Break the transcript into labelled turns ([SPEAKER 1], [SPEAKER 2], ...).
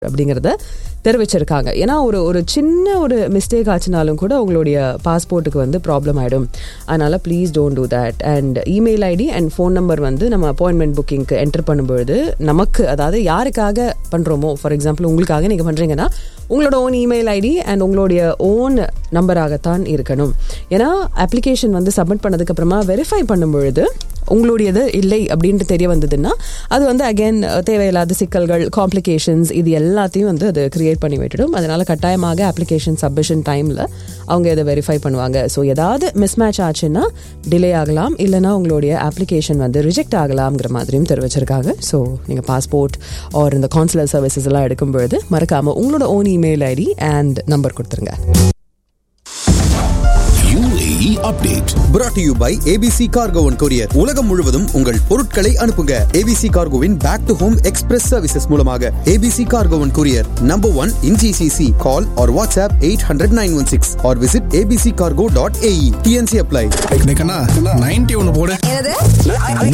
[SPEAKER 1] அப்படிங்கிறத தெரிவிச்சிருக்காங்க. ஏன்னா ஒரு சின்ன ஒரு மிஸ்டேக் ஆச்சுனாலும் கூட உங்களுடைய பாஸ்போர்ட்டுக்கு வந்து ப்ராப்ளம் ஆகிடும். அதனால் please don't do that. And email ID and phone number வந்து நம்ம அப்பாயின்மெண்ட் புக்கிங்க்கு என்டர் பண்ணும்பொழுது நமக்கு, அதாவது யாருக்காக பண்ணுறோமோ, ஃபார் எக்ஸாம்பிள் உங்களுக்காக நீங்கள் பண்ணுறீங்கன்னா உங்களோட ஓன் இமெயில் ஐடி அண்ட் உங்களுடைய ஓன் நம்பராகத்தான் இருக்கணும். ஏன்னா அப்ளிகேஷன் வந்து சப்மிட் பண்ணதுக்கப்புறமா வெரிஃபை பண்ணும்பொழுது உங்களுடையது இல்லை அப்படின்ட்டு தெரிய வந்ததுன்னா அது வந்து அகெயின் தேவையில்லாத சிக்கல்கள், காம்ப்ளிகேஷன்ஸ், இது எல்லாத்தையும் வந்து அது கிரியேட் பண்ணி விட்டுடும். அதனால கட்டாயமாக அப்ளிகேஷன் சப்மிஷன் டைமில் அவங்க இதை வெரிஃபை பண்ணுவாங்க. ஸோ ஏதாவது மிஸ்மேட்ச் ஆச்சுன்னா டிலே ஆகலாம், இல்லைனா உங்களுடைய அப்ளிகேஷன் வந்து ரிஜெக்ட் ஆகலாம்ங்கிற மாதிரியும் தெரிவிச்சிருக்காங்க. ஸோ நீங்கள் பாஸ்போர்ட் ஆர் இந்த கான்சுலர் சர்வீசஸ் எல்லாம் எடுக்கும்பொழுது மறக்காமல் உங்களோட own email ID and number கொடுத்துருங்க.
[SPEAKER 2] UAE update brought to you by ABC Cargo and Courier. உலகம் முழுவதும் உங்கள் பொருட்களை அனுப்புங்க. ABC Cargoவின் back to home express services மூலமாக. ABC Cargo and Courier, number 1 in GCC. Call or WhatsApp 800-916 or visit abccargo.ae. TNC apply.
[SPEAKER 3] 90 ஒன்னு போடு.